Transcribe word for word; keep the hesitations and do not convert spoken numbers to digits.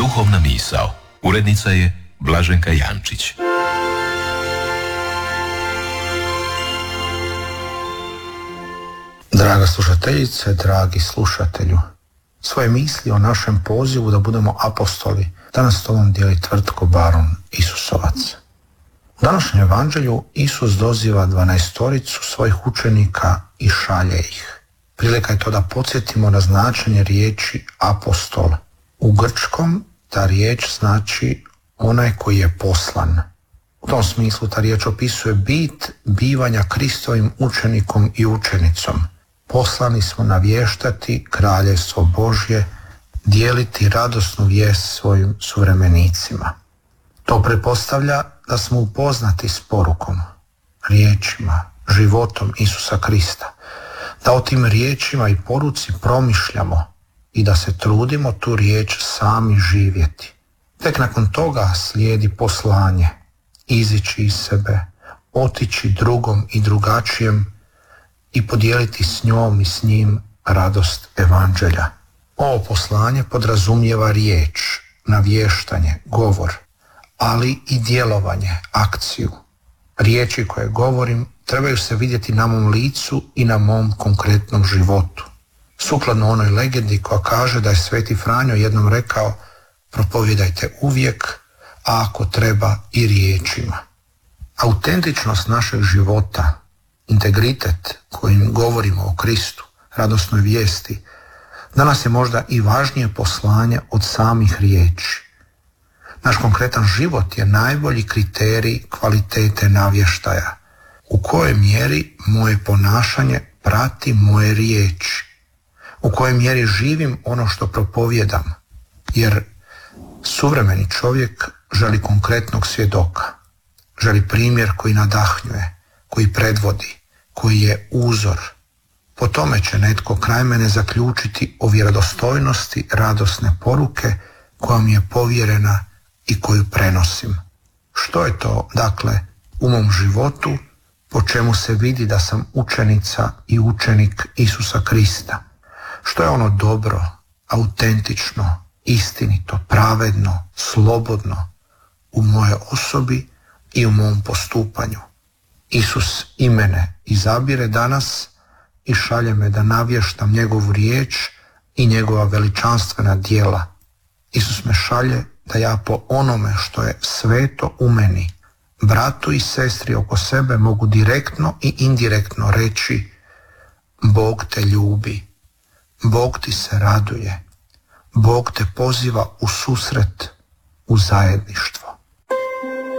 Duhovna misao. Urednica je Blaženka Jančić. Draga slušateljice, dragi slušatelju, svoje misli o našem pozivu da budemo apostoli danas s tobom dijeli Tvrtko Baron Isusovac. U današnjem evanđelju Isus doziva dvanaestoricu svojih učenika i šalje ih. Prilika je to da podsjetimo na značenje riječi apostol. U grčkom ta riječ znači onaj koji je poslan. U tom smislu ta riječ opisuje bit bivanja Kristovim učenikom i učenicom. Poslani smo navještati kraljevstvo Božje, dijeliti radosnu vijest svojim suvremenicima. To pretpostavlja da smo upoznati s porukom, riječima, životom Isusa Krista, da o tim riječima i poruci promišljamo i da se trudimo tu riječ sami živjeti. Tek nakon toga slijedi poslanje, izići iz sebe, otići drugom i drugačijem i podijeliti s njom i s njim radost evanđelja. Ovo poslanje podrazumijeva riječ, navještanje, govor, ali i djelovanje, akciju. Riječi koje govorim trebaju se vidjeti na mom licu i na mom konkretnom životu. Sukladno onoj legendi koja kaže da je Sveti Franjo jednom rekao: propovijedajte uvijek, a ako treba i riječima. Autentičnost našeg života, integritet kojim govorimo o Kristu, radosnoj vijesti, danas je možda i važnije poslanje od samih riječi. Naš konkretan život je najbolji kriterij kvalitete navještaja. U kojoj mjeri moje ponašanje prati moje riječi? U kojoj mjeri živim ono što propovijedam? Jer suvremeni čovjek želi konkretnog svjedoka. Želi primjer koji nadahnjuje, koji predvodi, koji je uzor. Po tome će netko kraj mene zaključiti o vjerodostojnosti radosne poruke koja mi je povjerena i koju prenosim. Što je to, dakle, u mom životu po čemu se vidi da sam učenica i učenik Isusa Krista? Što je ono dobro, autentično, istinito, pravedno, slobodno u moje osobi i u mom postupanju? Isus i mene izabire danas i šalje me da navještam njegovu riječ i njegova veličanstvena djela. Isus me šalje da ja po onome što je sveto u meni, bratu i sestri oko sebe mogu direktno i indirektno reći: Bog te ljubi, Bog ti se raduje, Bog te poziva u susret, u zajedništvo.